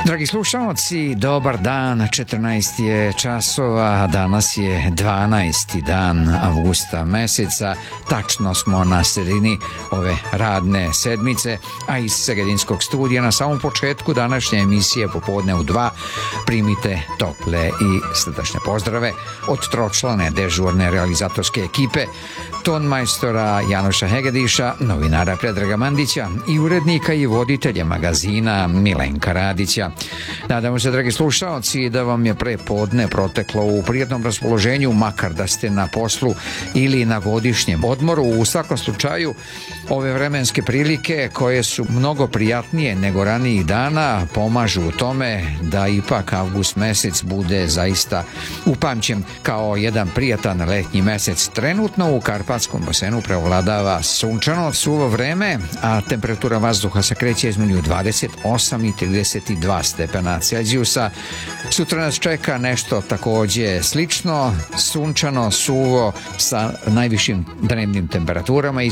Dragi slušalci, dobar dan, 14 je časova, danas je 12. dan avgusta meseca, tačno smo na sredini ove radne sedmice, a iz Segedinskog studija na samom početku današnje emisije popodne u 2 primite tople i srdačne pozdrave od tročlane dežurne realizatorske ekipe, tonmajstora Janoša Hegediša, novinara Predraga Mandića i urednika i voditelja magazina Milenka Radića. Nadamo se, dragi slušalci, da vam je prepodne proteklo u prijatnom raspoloženju, makar da ste na poslu ili na godišnjem odmoru. U svakom slučaju, ove vremenske prilike koje su mnogo prijatnije nego ranijih dana pomažu u tome da ipak avgust mesec bude zaista upamćen kao jedan prijatan letnji mesec. Trenutno u Karpatskom basenu preovladava sunčano suvo vreme, a temperatura vazduha se kreće između 28 i 32 stepena Celzijusa. Sutra nas čeka nešto takođe slično, sunčano, suvo sa najvišim dnevnim temperaturama